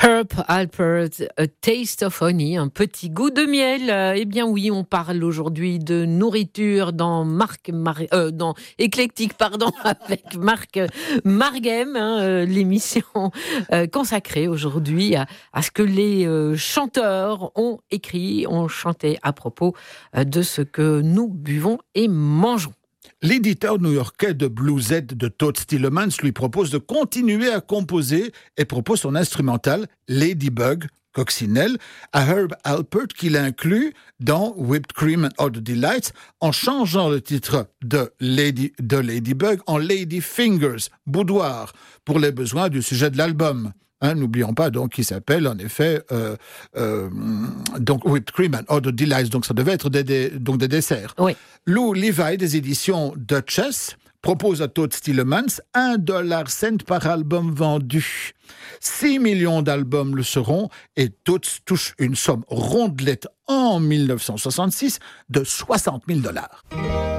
Herb Alpert, A Taste of Honey, un petit goût de miel. Eh bien oui, on parle aujourd'hui de nourriture dans dans Éclectique, avec Marc Marghem, l'émission consacrée aujourd'hui à ce que les chanteurs ont écrit, ont chanté à propos de ce que nous buvons et mangeons. L'éditeur new-yorkais de Bluesette de Todd Tillemans lui propose de continuer à composer et propose son instrumental Ladybug, Coccinelle, à Herb Alpert qu'il inclut dans Whipped Cream and Other Delights en changeant le titre de Ladybug en Lady Fingers, boudoir, pour les besoins du sujet de l'album. N'oublions pas donc qu'il s'appelle en effet donc Whipped Cream and Other Delights, donc ça devait être des desserts. Oui. Lou Levi des éditions Duchess propose à Todd Tillemans $1 par album vendu. 6 millions d'albums le seront et Todd touche une somme rondelette en 1966 de $60 000.